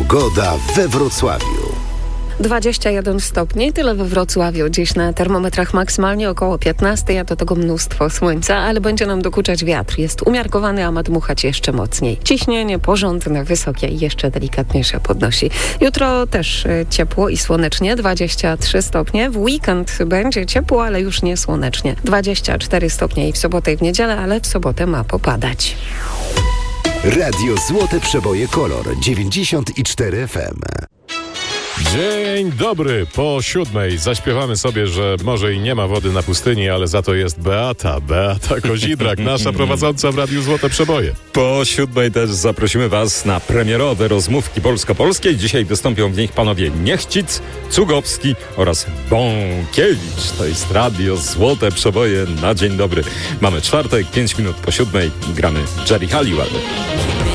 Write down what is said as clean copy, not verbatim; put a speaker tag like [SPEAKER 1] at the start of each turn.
[SPEAKER 1] Pogoda we Wrocławiu.
[SPEAKER 2] 21 stopni, tyle we Wrocławiu. Dziś na termometrach maksymalnie około 15, a do tego mnóstwo słońca, ale będzie nam dokuczać wiatr. Jest umiarkowany, a ma dmuchać jeszcze mocniej. Ciśnienie porządne, wysokie i jeszcze delikatnie się podnosi. Jutro też ciepło i słonecznie, 23 stopnie. W weekend będzie ciepło, ale już nie słonecznie. 24 stopnie i w sobotę i w niedzielę, ale w sobotę ma popadać.
[SPEAKER 1] Radio Złote Przeboje Kolor 94 FM.
[SPEAKER 3] Dzień dobry, po 7:00 zaśpiewamy sobie, że może i nie ma wody na pustyni, ale za to jest Beata Kozidrak, nasza prowadząca w Radiu Złote Przeboje.
[SPEAKER 4] Po 7:00 też zaprosimy Was na premierowe rozmówki polsko-polskie. Dzisiaj wystąpią w nich panowie Niechcic, Cugowski oraz Bąkiewicz. To jest Radio Złote Przeboje na dzień dobry. Mamy czwartek, 5 minut po 7:00 i gramy Jerry Halliwell.